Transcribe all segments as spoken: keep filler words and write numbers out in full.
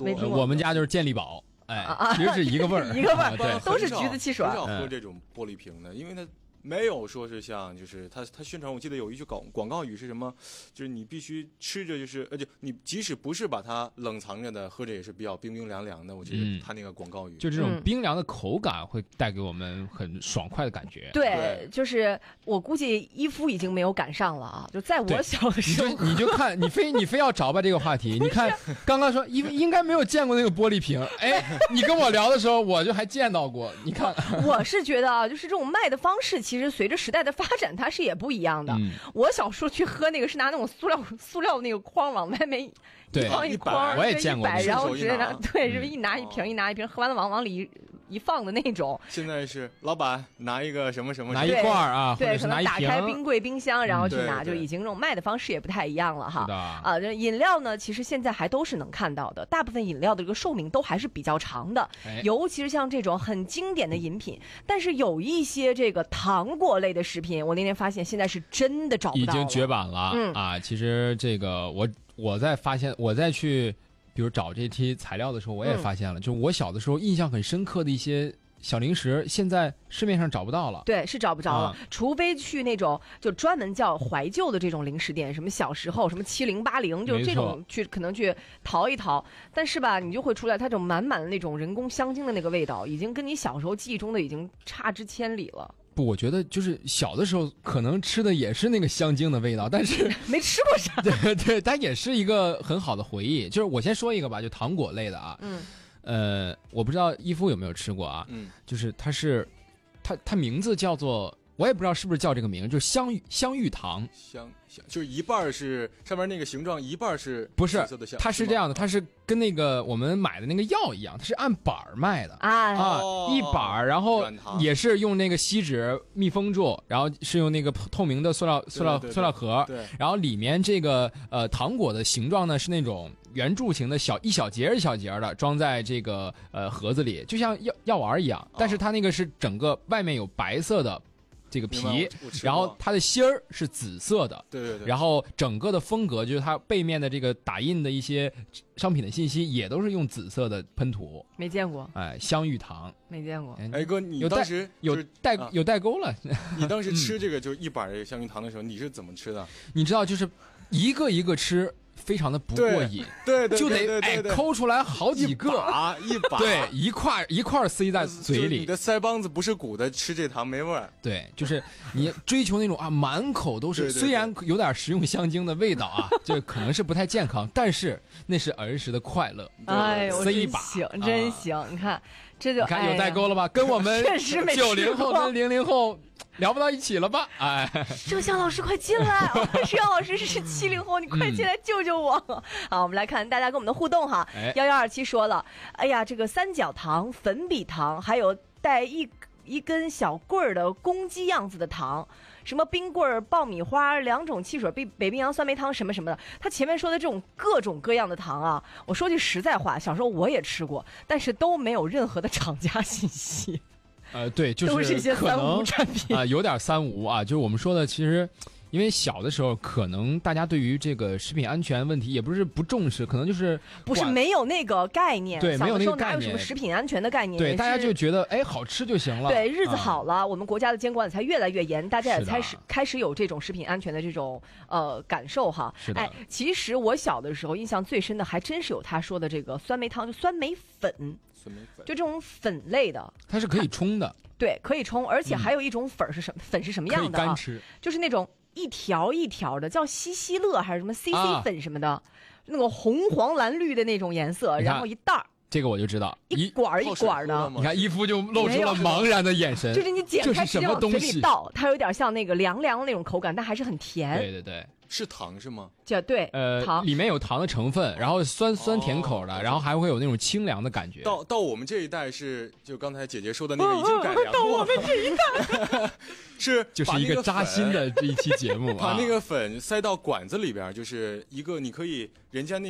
多。 呃、 我们家就是健力宝，哎，啊、其实是一个味儿， 啊、 一个味儿， 对， 都是橘子汽水。 很少喝这种玻璃瓶的，因为它没有说是像就是他他宣传，我记得有一句广广告语是什么，就是你必须吃着就是而且你即使不是把它冷藏着的，喝着也是比较冰冰凉凉的。我记得他那个广告语、 嗯、就这种冰凉的口感会带给我们很爽快的感觉。 对，对就是我估计伊夫已经没有赶上了啊！就在我小的时候， 你就你就看你非你非要找吧这个话题，你看刚刚说伊夫应该没有见过那个玻璃瓶，哎，你跟我聊的时候我就还见到过，你看， 我是觉得啊，就是这种卖的方式。其实随着时代的发展，它是也不一样的。嗯、我小时候去喝那个是拿那种塑料塑料那个筐往外面一筐一筐， 我也见过， 然后直接拿，对， 嗯、 是一拿一瓶一拿一瓶，喝完了往往里一放的那种。 现在是老板拿一个什么什么， 拿一罐啊， 对，可能打开冰柜冰箱，然后去拿， 嗯、 就已经这种卖的方式也不太一样了哈。 是的啊，这饮料呢，其实现在还都是能看到的，大部分饮料的这个寿命都还是比较长的， 哎、 尤其是像这种很经典的饮品，但是有一些这个糖果类的食品，我那天发现现在是真的找不到了， 已经绝版了、 嗯、 啊！其实这个我我在发现，我在去比如找这些材料的时候，我也发现了，嗯、就我小的时候印象很深刻的一些小零食，现在市面上找不到了。 对，是找不着了， 啊、 除非去那种就专门叫怀旧的这种零食店，什么小时候什么七零八零，就这种去可能去淘一淘。但是吧，你就会出来它这种满满的那种人工香精的那个味道，已经跟你小时候记忆中的已经差之千里了。 不，我觉得就是小的时候可能吃的也是那个香精的味道，但是没吃过啥。 对对，它也是一个很好的回忆。就是我先说一个吧，就糖果类的啊， 嗯， 呃，我不知道伊夫有没有吃过啊， 嗯， 就是它是，它它名字叫做，我也不知道是不是叫这个名，就是香芋香芋糖， 香香就是一半是上面那个形状，一半是不是？它是这样的，它是跟那个我们买的那个药一样，它是按板儿卖的啊啊， 哦、 一板儿，然后也是用那个锡纸密封住，然后是用那个透明的塑料塑料对对对塑料盒， 对， 然后里面这个呃糖果的形状呢是那种圆柱形的小一小节一小节的，装在这个呃盒子里，就像药药丸一样，但是它那个是整个外面有白色的这个皮，然后它的芯儿是紫色的， 对对对， 然后整个的风格就是它背面的这个打印的一些商品的信息也都是用紫色的喷涂。 没见过， 哎，香芋糖没见过。 哎哥，你当时有代有代沟了。 你当时吃这个就是一板的香芋糖的时候，你是怎么吃的？ 你知道，就是一个一个吃。非常的不过瘾， 对对， 就得哎抠出来好几个， 一把一把， 对，一块一块塞在嘴里。 你的腮帮子不是鼓的，吃这糖没味儿。 对，就是你追求那种啊，满口都是， 对对对虽然有点食用香精的味道啊，这可能是不太健康，但是那是儿时的快乐。 哎呦， 塞一把， 行，真行！啊、你看，这就你看有代沟了吧？跟我们九零后跟零零后。聊不到一起了吧？哎， 郑湘老师快进来！郑湘老师是七零后，你快进来救救我！嗯、好，我们来看大家跟我们的互动哈。幺幺二七说了，哎呀，这个三角糖、粉笔糖，还有带一一根小棍儿的公鸡样子的糖，什么冰棍儿、爆米花、两种汽水、北北冰洋酸梅汤什么什么的。他前面说的这种各种各样的糖啊，我说句实在话，小时候我也吃过，但是都没有任何的厂家信息。 呃，对，就是都是一些三无产品啊、呃，有点三无啊。就是我们说的，其实因为小的时候，可能大家对于这个食品安全问题也不是不重视，可能就是不是没有那个概念， 对，没有那个概念， 哪有什么食品安全的概念？ 对，大家就觉得哎，好吃就行了。 对，日子好了，啊、我们国家的监管才越来越严，大家也开始开始有这种食品安全的这种呃感受哈。 是的。 哎，其实我小的时候印象最深的，还真是有他说的这个酸梅汤，就酸梅粉。 酸梅粉就这种粉类的， 它是可以冲的， 对，可以冲，而且还有一种粉是什么？嗯、粉是什么样的啊？ 可以干吃， 就是那种一条一条的，叫西西乐还是什么 C C 粉什么的，啊、那个红黄蓝绿的那种颜色，然后一袋儿。 这个我就知道， 一管一管的。 你看伊夫就露出了茫然的眼神， 就是你剪开直接往嘴里倒，它有点像那个凉凉的那种口感，但还是很甜。 对对对。 是糖是吗？ 就对， 呃， 糖里面有糖的成分，然后酸酸甜口的，哦、然后还会有那种清凉的感觉。 到到我们这一代是，就刚才姐姐说的那个已经改良过了。 到我们这一代是就是一个扎心的这一期节目、啊， 把那个粉塞到管子里边，就是一个你可以人家那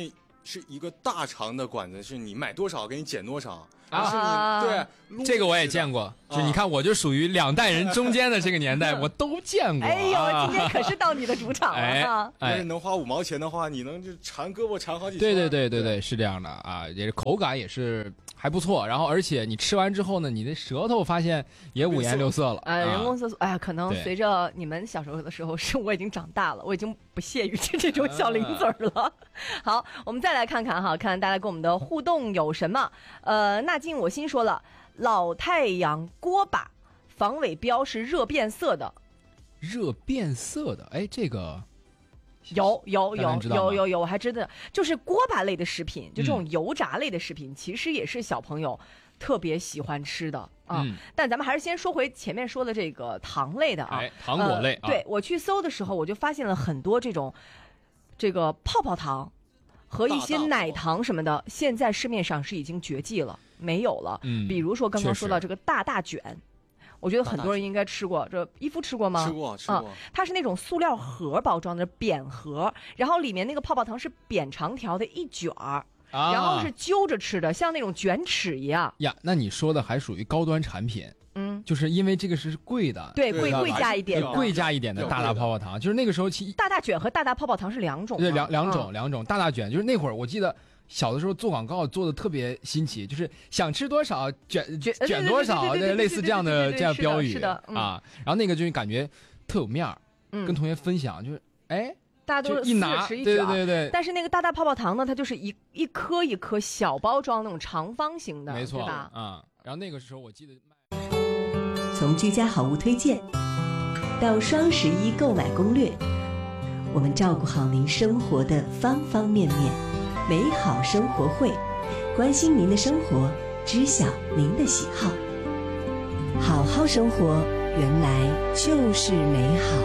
是一个大长的管子，是你买多少给你减多少啊。 是你对， 这个我也见过，就你看我就属于两代人中间的这个年代，我都见过。 哎呦，今天可是到你的主场了啊！ 哎，要是能花五毛钱的话，你能就缠胳膊缠好几圈。 对对对对对，是这样的啊，也是口感也是还不错，然后而且你吃完之后呢，你的舌头发现也五颜六色了。 呃，人工色素，哎呀，可能随着你们小时候的时候，是我已经长大了，我已经不屑于吃这种小零嘴了。好，我们再来看看哈，看大家跟我们的互动有什么。呃，那进我心说了，老太阳锅巴防伪标是热变色的。 热变色的，哎，这个。 有有有有有有，我还真的就是锅巴类的食品，就这种油炸类的食品，嗯、其实也是小朋友特别喜欢吃的啊。嗯、但咱们还是先说回前面说的这个糖类的啊， 哎、糖果类、 呃。对，我去搜的时候，我就发现了很多这种这个泡泡糖和一些奶糖什么的，现在市面上是已经绝迹了，没有了。嗯，比如说刚刚说到这个大大卷。我觉得很多人应该吃过，这伊夫吃过吗？ 吃过，吃过、 嗯。它是那种塑料盒包装的扁盒，然后里面那个泡泡糖是扁长条的一卷儿，啊、然后是揪着吃的，像那种卷尺一样。 呀，那你说的还属于高端产品，嗯，就是因为这个是贵的， 对，贵贵价一点的， 贵价一点的大大泡泡糖，就是那个时候其大大卷和大大泡泡糖是两种， 对，两两种、嗯、两种，大大卷就是那会儿我记得。小的时候做广告做的特别新奇，就是想吃多少卷卷卷多少，类似这样的这样标语啊。然后那个就是感觉特有面儿，嗯、跟同学分享，就是哎， 大家都一拿， 吃一对对对对。 但是那个大大泡泡糖呢，它就是一一颗一颗小包装那种长方形的， 没错， 对吧？ 啊、嗯。然后那个时候我记得， 从居家好物推荐到双十一购买攻略，我们照顾好您生活的方方面面。美好生活会，关心您的生活，知晓您的喜好。好好生活，原来就是美好。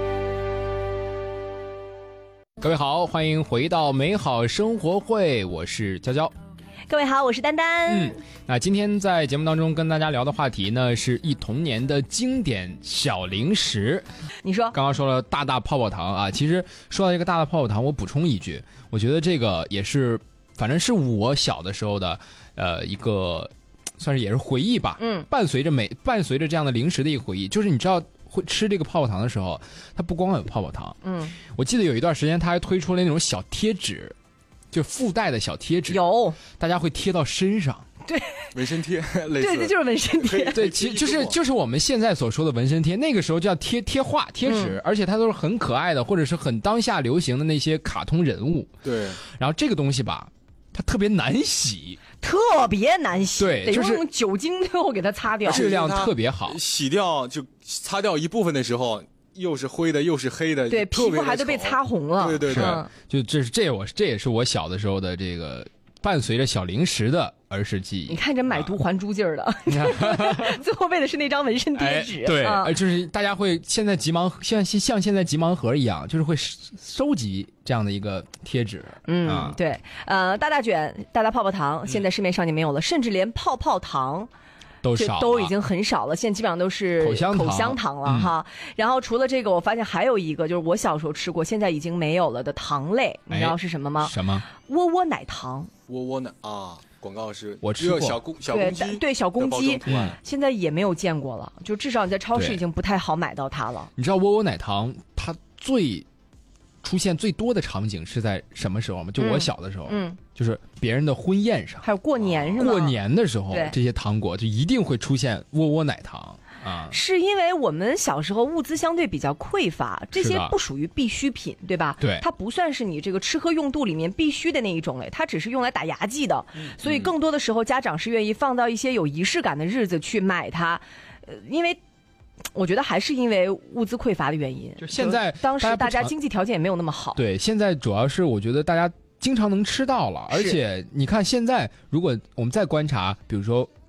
各位好，欢迎回到美好生活会，我是娇娇。 各位好，我是丹丹。 嗯，那今天在节目当中跟大家聊的话题呢，是忆童年的经典小零食。 你说， 刚刚说了大大泡泡糖啊，其实说到这个大大泡泡糖，我补充一句，我觉得这个也是，反正是我小的时候的，呃，一个算是也是回忆吧。嗯，伴随着每伴随着这样的零食的一个回忆，就是你知道会吃这个泡泡糖的时候，它不光有泡泡糖，嗯，我记得有一段时间它还推出了那种小贴纸。就附带的小贴纸， 有大家会贴到身上， 对， 纹身贴，类似对对，就是纹身贴， 对，其实就是就是我们现在所说的纹身贴，那个时候叫贴贴画贴纸，嗯、而且它都是很可爱的，或者是很当下流行的那些卡通人物， 对。 然后这个东西吧，它特别难洗， 特别难洗， 对， 就是用酒精最后给它擦掉， 质量特别好， 洗掉就擦掉一部分的时候。又是灰的，又是黑的， 对，皮肤还都被擦红了。 对对对， 是就这是这我这也是我小的时候的这个伴随着小零食的儿时记忆。 你看这买椟还珠劲儿的，啊、最后为的是那张纹身贴纸。 哎、对， 啊、 就是大家会现在急忙像像现在急忙盒一样，就是会收集这样的一个贴纸。 嗯， 啊、 对，呃，大大卷、大大泡泡糖，现在市面上也没有了，嗯、甚至连泡泡糖。 都少都已经很少了，现在基本上都是口香糖口香糖了、嗯、哈。然后除了这个，我发现还有一个，就是我小时候吃过，现在已经没有了的糖类，你知道是什么吗？ 什么？ 窝窝奶糖。 窝窝奶啊，广告是我吃过， 小公小公鸡， 对对小公鸡，嗯，现在也没有见过了，就至少你在超市已经不太好买到它了。 你知道窝窝奶糖它最出现最多的场景是在什么时候吗？就我小的时候，嗯。嗯就是别人的婚宴上， 还有过年是吗？ 过年的时候，这些糖果就一定会出现窝窝奶糖啊。 是因为我们小时候物资相对比较匮乏，这些不属于必需品，对吧？ 对， 它不算是你这个吃喝用度里面必须的那一种类，它只是用来打牙祭的。嗯、所以更多的时候，家长是愿意放到一些有仪式感的日子去买它，呃，因为。我觉得还是因为物资匮乏的原因。 就现在， 当时大家经济条件也没有那么好。 对，现在主要是我觉得大家经常能吃到了，而且你看现在，如果我们再观察，比如说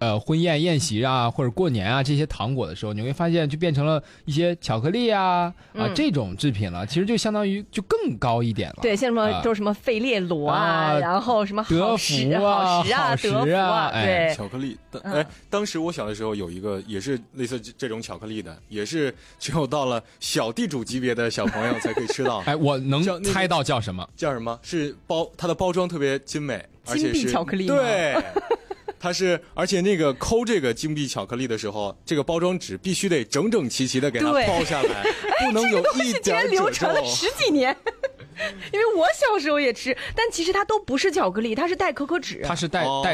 呃婚宴宴席啊，或者过年啊这些糖果的时候，你会发现就变成了一些巧克力啊啊、 嗯、 这种制品了，其实就相当于就更高一点了。 对，像什么、呃、都是什么费列罗啊，啊然后什么德福啊、 好时啊、 德福啊，对， 巧克力。哎，当时我小的时候有一个也是类似这种巧克力的，也是只有到了小地主级别的小朋友才可以吃到。 哎，我能猜到叫什么？ 叫什么？是包它的包装特别精美，而且是金币巧克力吗？ 对。它是，而且那个抠这个金币巧克力的时候，这个包装纸必须得整整齐齐的给它包下来，不能有一点褶皱。 流传了十几年。因为我小时候也吃，但其实它都不是巧克力，它是带可可脂， 它是带带